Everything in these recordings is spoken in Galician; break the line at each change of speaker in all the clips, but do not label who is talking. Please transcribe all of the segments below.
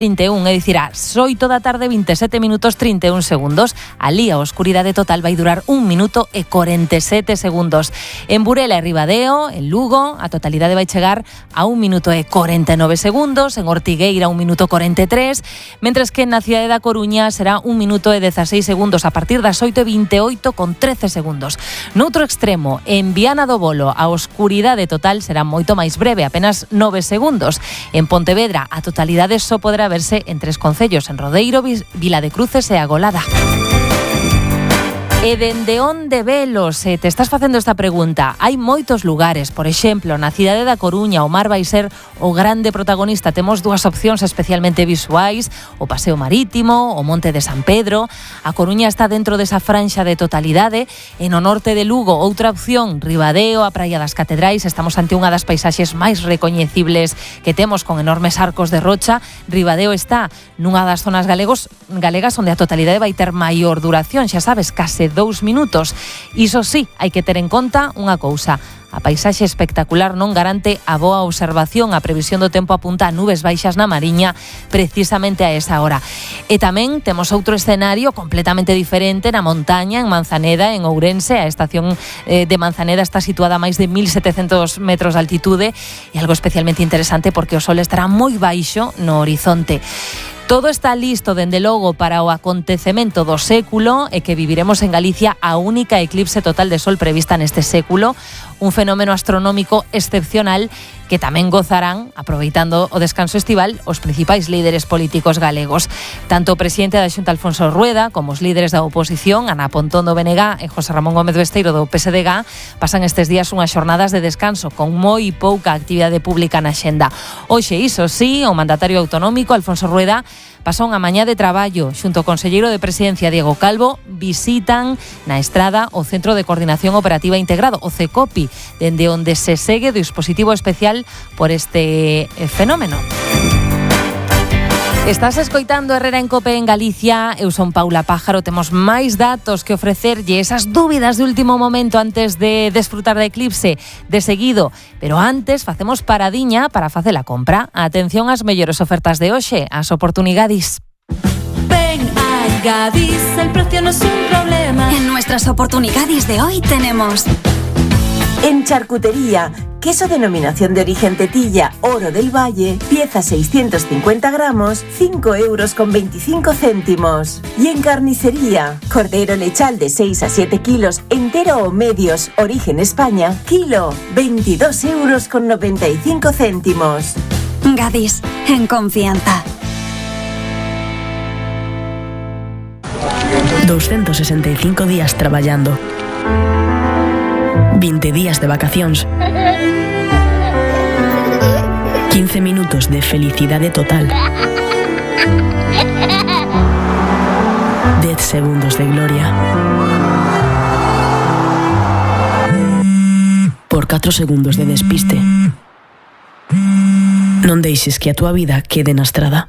31, é dicir, ás 8 da tarde 27 minutos 31 segundos. Alí a oscuridade total vai durar 1 minuto e 47 segundos. En Burela e Ribadeo, en Lugo, a totalidade vai chegar a 1 minuto e 49 segundos. En Ortigueira 1 minuto 43, mentres que na cidade da Coruña será 1 minuto e 16 segundos a partir das 8:28 con 13 segundos. Noutro extremo, en Viana do Bolo, a oscuridade total será moito máis breve, apenas 9 segundos. En Pontevedra, a totalidade só poderá verse en 3 concellos, en Rodeiro, Vila de Cruces e Agolada. E dende onde velos? Te estás facendo esta pregunta. Hai moitos lugares, por exemplo, na cidade da Coruña o mar vai ser o grande protagonista. Temos 2 opcións especialmente visuais, o Paseo Marítimo, o Monte de San Pedro. A Coruña está dentro desa franxa de totalidade. E no norte de Lugo, outra opción, Ribadeo, a Praia das Catedrais. Estamos ante unha das paisaxes máis recoñecibles que temos, con enormes arcos de rocha. Ribadeo está nunha das zonas galegas onde a totalidade vai ter maior duración, xa sabes, case 2 minutos. Iso sí, hai que ter en conta unha cousa: a paisaxe espectacular non garante a boa observación. A previsión do tempo apunta a nubes baixas na Mariña precisamente a esa hora. E tamén temos outro escenario completamente diferente na montaña, en Manzaneda, en Ourense. A estación de Manzaneda está situada a máis de 1.700 metros de altitude, e algo especialmente interesante porque o sol estará moi baixo no horizonte. Todo está listo, dende logo, para o acontecemento do século, e que viviremos en Galicia a única eclipse total de sol prevista neste século, un fenómeno astronómico excepcional que tamén gozarán, aproveitando o descanso estival, os principais líderes políticos galegos. Tanto o presidente da Xunta, Alfonso Rueda, como os líderes da oposición, Ana Pontón do BNG e José Ramón Gómez Besteiro do PSDG, pasan estes días unhas xornadas de descanso con moi pouca actividade pública na xenda. Hoxe, iso sí, o mandatario autonómico, Alfonso Rueda, pasou unha mañá de traballo xunto ao conselleiro de Presidencia, Diego Calvo. Visitan na Estrada o Centro de Coordinación Operativa Integrado, o CECOPI, dende onde se segue o dispositivo especial por este fenómeno. Estás escoitando Herrera en Cope en Galicia. Eu son Paula Pájaro. Temos máis datos que ofrecerlle, esas dúbidas de último momento antes de desfrutar da eclipse de seguido. Pero antes facemos paradiña para facer a compra. Atención ás mellores ofertas de hoxe, as oportunidades.
Ven a Gadis, el precio no es un problema.
En nuestras oportunidades de hoy tenemos...
En charcutería, queso denominación de origen Tetilla, Oro del Valle, pieza 650 gramos, 5,25 €. Y en carnicería, cordero lechal de 6 a 7 kilos, entero o medios, origen España, kilo, 22,95 €.
Gadis, en confianza.
265 días traballando, 20 días de vacacións, 15 minutos de felicidade total, 10 segundos de gloria, por 4 segundos de despiste. Non deixes que a túa vida quede na estrada.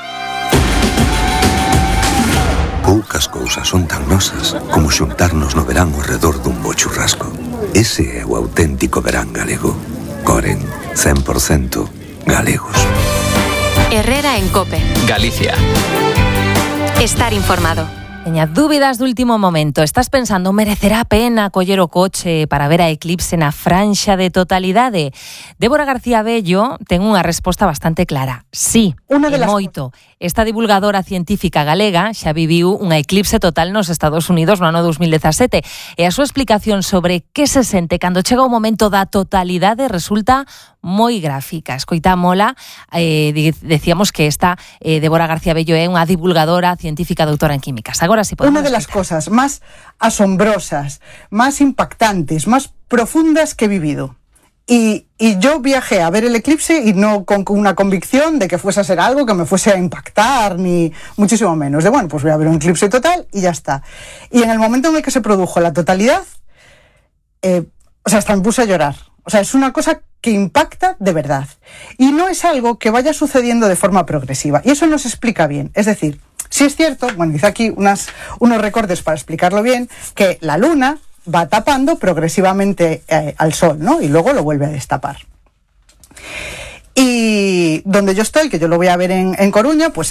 Poucas cousas son tan nosas como xuntarnos no verán ao redor dun bo churrasco. Ese é o auténtico verán galego. Coren, 100% galegos.
Herrera en Cope.
Galicia.
Estar informado.
Teña dúbidas de último momento. Estás pensando, merecerá a pena coller o coche para ver a eclipse na franxa de totalidade? Débora García Bello ten unha resposta bastante clara. Sí, moito. Esta divulgadora científica galega xa viviu unha eclipse total nos Estados Unidos no ano 2017 e a súa explicación sobre que se sente cando chega o momento da totalidade resulta moi gráfica. Escoitámola, decíamos que esta Débora García Bello é unha divulgadora científica doutora en químicas. Agora sí podemos.
Una de las cosas más asombrosas, más impactantes, más profundas que he vivido. Y yo viajé a ver el eclipse y no con una convicción de que fuese a ser algo que me fuese a impactar, ni muchísimo menos. De bueno, pues voy a ver un eclipse total y ya está. Y en el momento en el que se produjo la totalidad, hasta me puse a llorar. O sea, es una cosa que impacta de verdad. Y no es algo que vaya sucediendo de forma progresiva. Y eso no se explica bien. Es decir, sí es cierto, bueno, hice aquí unos recortes para explicarlo bien, que la luna va tapando progresivamente al sol, ¿no? Y luego lo vuelve a destapar. Y donde yo estoy, que yo lo voy a ver en Coruña, pues